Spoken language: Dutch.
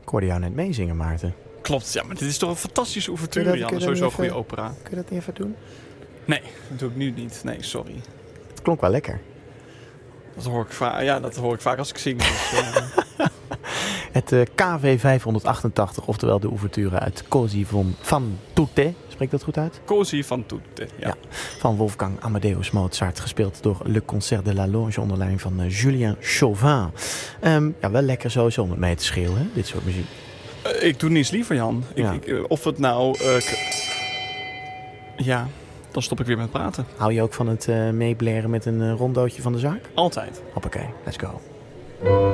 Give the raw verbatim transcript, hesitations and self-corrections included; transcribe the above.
Ik hoorde jou net meezingen, Maarten. Klopt, ja, maar dit is toch een fantastische ouverture, dat- Jan. kun je Sowieso dat een goede even- opera. Kun je dat niet even doen? Nee, dat doe ik nu niet. Nee, sorry. Het klonk wel lekker. Dat hoor ik vaak, ja, dat hoor ik vaak als ik zing. Dus, uh... Het uh, K V vijfhonderdachtentachtig, oftewel de ouverture uit Così van, van tutte. Spreekt dat goed uit? Così fan tutte, ja. Ja. Van Wolfgang Amadeus Mozart, gespeeld door Le Concert de la Loge onder leiding van uh, Julien Chauvin. Um, ja, wel lekker sowieso om het mee te schreeuwen, hè? Dit soort muziek. Uh, ik doe niets liever, Jan. Ik, Ja. ik, uh, of het nou... Uh, k- ja, dan stop ik weer met praten. Hou je ook van het uh, meeblaren met een uh, rondootje van de zaak? Altijd. Hoppakee, let's go.